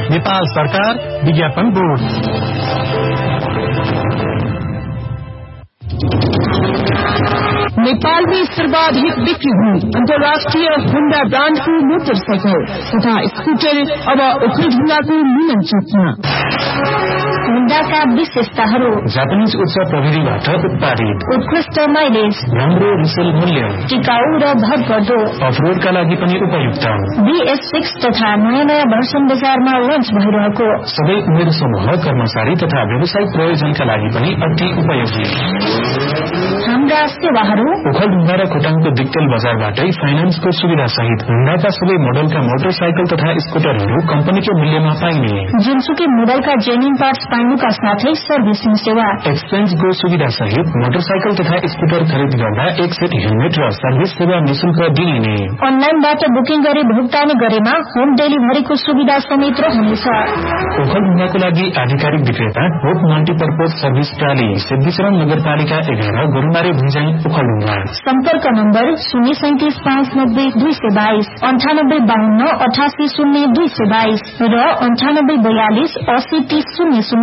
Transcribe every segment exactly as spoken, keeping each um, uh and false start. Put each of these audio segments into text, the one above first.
नेपाल सरकार विज्ञापन बोर्ड। नेपाल में सर्वाधिक बिक्री हुई अंतर्राष्ट्रीय होंडा ब्रांड को मोटरसाइकिल तथा स्कूटर अब ओखलढुंगा को मिलन चौकमा। होंडा का विशेषताहरू जापानीज उच्च प्रविधिबाट उत्पादित, उत्कृष्ट माइलेज, राम्रो रिसेल मूल्य, टिकाऊ र भरपर्दो, अफरोडका लागि पनि उपयुक्त। बीएस सिक्स तथा नयाँ नयाँ भर्सन बजारमा लन्च भइरहेको, सबै उमेर समूह, कर्मचारी तथा व्यावसायिक प्रयोजनका लागि पनि अति उपयोगी। हाम्रा सेवाहरू ओखलढुंगा र खोटाङको दिक्तेल बजारबाटै फाइनान्सको सुविधा सहित होंडाका सबै मोडलका मोटरसाइकल तथा स्कूटरहरू कम्पनीको मूल्यमा पाइने, जुनसुकै मोडलका जेन्युन पार्ट्स पाइनुका साथै सर्भिसिङ सेवा, एक्सचेन्जको सुविधा सहित मोटरसाइकल तथा स्कूटर खरिद गर्दा एक सेट हेलमेट र सर्भिस सेवा निशुल्क दिइने। अनलाइनबाट बुकिङ गरी भुक्तानी गरेमा होम डेलिभरीको सुविधा समेत रहनेछ। ओखलढुंगाको लागि आधिकारिक विक्रेता होप मल्टीपर्पज सर्भिस टाली, सिद्धिचरण नगरपालिका एघार, गोरुमारे भुइँजाङ, ओखलढुंगा। सम्पर्क नम्बर शून्य सैतिस पाँच नब्बे दुई सय बाइस, अन्ठानब्बे बाहन्न अठासी शून्य दुई सय बाइस र अन्ठानब्बे बयालिस असी तीस शून्य शून्य।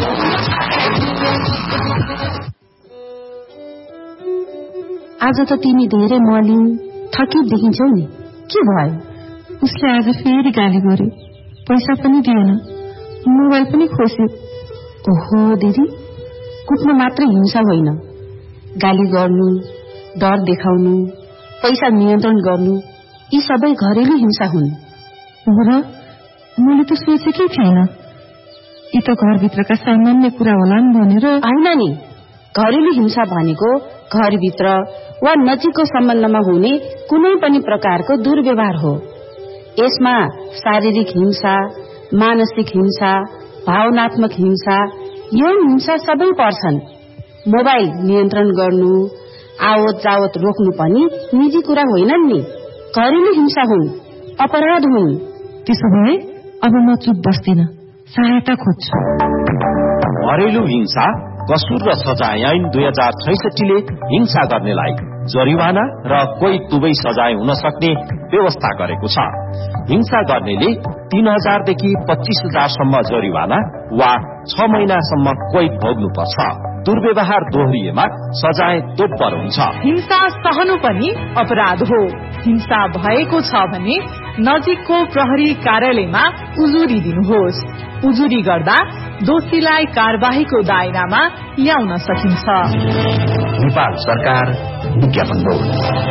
आज त तिमी धेरै मलिन थकित देखिन्छौ नि, के भयो? उसले आज फेरि गाली गर्यो, पैसा पनि दिएन, मोबाइल पनि खोस्यो। ओहो दिदी, कुट्नु मात्र हिंसा होइन, गाली गर्नु, डर देखाउनु, पैसा नियन्त्रण गर्नु, यी सबै घरेलु हिंसा हुन्। र मैले त सोचेकै थिएन, यी त घरभित्रका सामान्य कुरा होलान् भनेर। होइन नि, घरेलु हिंसा भनेको घरभित्र वा नजिकको सम्बन्धमा हुने कुनै पनि प्रकारको दुर्व्यवहार हो। यसमा शारीरिक हिंसा, मानसिक हिंसा, भावनात्मक हिंसा, यौन हिंसा सबै पर्छन्। मोबाइल नियन्त्रण गर्नु, आवत जावत रोक्नु पनि निजी कुरा होइनन् नि, घरेलु हिंसा हुन्, अपराध हुन्। त्यसो भए अब म चुप बस्दिन, सहायता खोज्छु। घरेलु हिंसा कसुर र सजाय ऐन दुई हजार छैसठीले हिंसा गर्नेलाई जरिवाना र कोही दुवै सजाय हुन सक्ने व्यवस्था गरेको छ। हिंसा गर्नेले तीन हजारदेखि पच्चीस हजारसम्म जरिवाना वा छ महिनासम्म कैद भोग्नुपर्छ। दुर्व्यवहार दोहोरिएमा सजाय दोब्बर हुन्छ। हिंसा सहनु पनि अपराध हो। हिंसा भएको छ भने नजिकको प्रहरी कार्यालयमा उजुरी दिनुहोस्। उजुरी गर्दा दोषीलाई कार्यवाहीको दायरामा ल्याउन सकिन्छ। नेपाल सरकार विज्ञापन बोर्ड।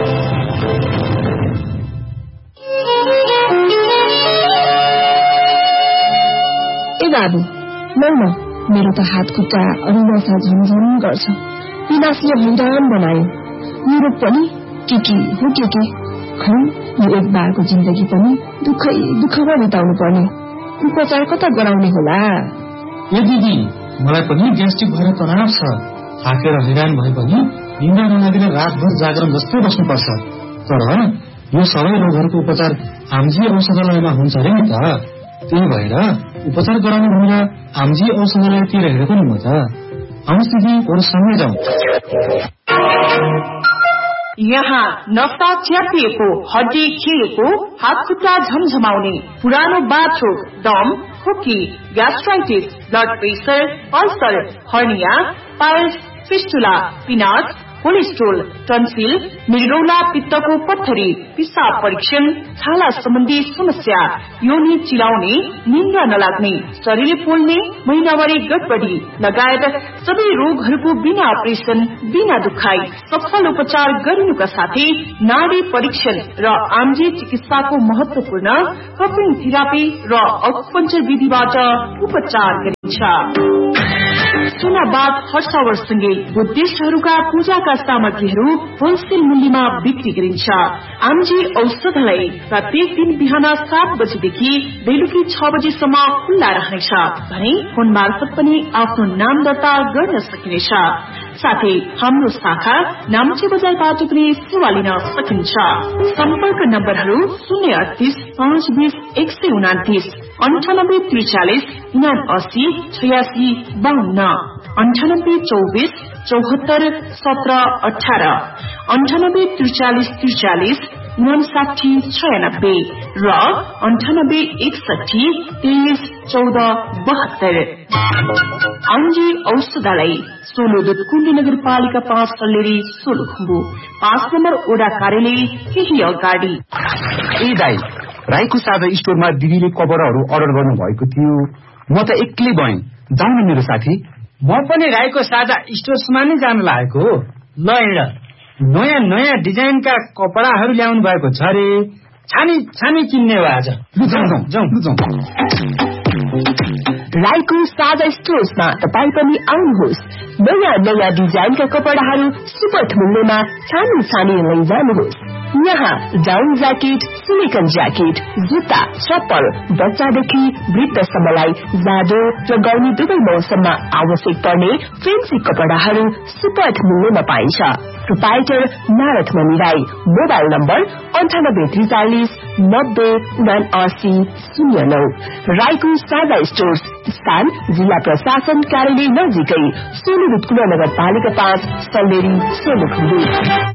ए बाबु लौ न, मेरो त हात खुट्टा अनि नसा झमझम गर्छ। विनाशले हैरान बनायो। युरोप पनि के के हो के के खै, यो एक बारको जिन्दगी पनि दुःखै दुःखमा बिताउनु पर्ने। उपचार कता गराउने होला? ए दिदी, मलाई पनि ग्यास्ट्रिक भएर तनाव छ। थाकेर हैरान भए पनि निन्द्रा नलागेर रातभर जागरण जस्तै बस्नुपर्छ। तर यो सबै रोगहरूको उपचार आमजी औषधालयमा हुन्छ अरे नि त। त्यही भएर उपचार गराउनु भनेर आमजी औषधालयतिर हेरेको नि म त। आउनुहोस् दिदी, अरू सँगै जाउँ। यहाँ नसा च्यापिएको, हड्डी खिएको, हात खुट्टा झमझमाउने, पुरानो बाथरूम, दम, खोकी, gastritis, blood pressure, ulcer, hernia, piles, fistula, pinnate, cholesterol, tonsil, मृगौला, पित्तको पत्थरी, पिसाब परीक्षण, छाला सम्बन्धी समस्या, योनि चिलाउने, निन्द्रा नलाग्ने, शरीर पोल्ने, महिनावारी गडबडी लगायत सबै रोगहरूको बिना अपरेसन, बिना दुखाई सफल उपचार गरिनुका साथै नाडी परीक्षण र आमजी चिकित्साको महत्वपूर्ण कपिङ थेरापी र अकुपञ्चर विधिबाट उपचार गरिन्छ। सुनाबाद हर्षावरसँगै बुद्धिस्टहरूका पूजाका सामग्रीहरू होलसेल मूल्यमा बिक्री गरिन्छ। आमजी औषधालय प्रत्येक दिन बिहान सात बजेदेखि बेलुकी छ बजेसम्म खुल्ला रहनेछ भने फोन मार्फत पनि आफ्नो नाम दर्ता गर्न सकिनेछ। साथै हाम्रो शाखा नाम्चे बजारबाट पनि सेवा लिन सकिन्छ। सम्पर्क नम्बरहरू शून्य अडतिस पाँच बीस एक सय उनातिस, अन्ठानब्बे त्रिचालिस उनासी छयासी बाहन्न, अन्ठानब्बे चौबिस चौहत्तर सत्र अठार, अन्ठानब्बे त्रिचालिस त्रिचालिस उनासाठी छयानब्बे र अन्ठानब्बे एकसठी तेइस चौध बहत्तर। आउजी औषधालय सोलुदुत कुण्डी नगरपालिका पाँच सल्लेरी सोलुखुम्बु पाँच नम्बर ओडा कार्यालय केही अगाडि। ए दाइ, राईको साझा स्टोरमा दिदीले कपडाहरू अर्डर गर्नु भएको थियो, म त एक्लै भएँ, जाउँ न मेरो साथी। म पनि राईको साझा स्टोर्समा नै जान लागेको हो। ल हिँड, नयाँ नयाँ डिजाइनका कपडाहरू ल्याउनु भएको छ रे, छानी छानी किन्ने हो आज। राईको साझा स्टोर्समा तपाईँ पनि आउनुहोस्। नयाँ नयाँ डिजाइनका कपडाहरू सुपथ मूल्यमा छानी छानी लैजानुहोस्। यहाँ डाउन ज्याकेट, सिलिकन ज्याकेट, जुत्ता, चप्पल, बच्चादेखि वृद्धसम्मलाई जाडो र गर्मी दुवै मौसममा आवश्यक पर्ने फेन्सी कपडाहरू सुपथ मूल्यमा पाइन्छ। प्रोपाइटर नारद मणि राई। मोबाइल नम्बर अन्ठानब्बे त्रिचालिस नब्बे उनासी शून्य नौ। राईको साझा स्टोर्स स्थान जिल्ला प्रशासन कार्यालय नजिकै सोलुदुत नगरपालिका पाँच सल्लेरी सोलुखुम्बु।